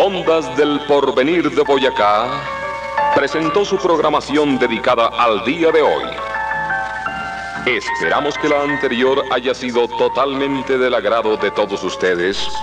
Ondas del Porvenir de Boyacá presentó su programación dedicada al día de hoy. Esperamos que la anterior haya sido totalmente del agrado de todos ustedes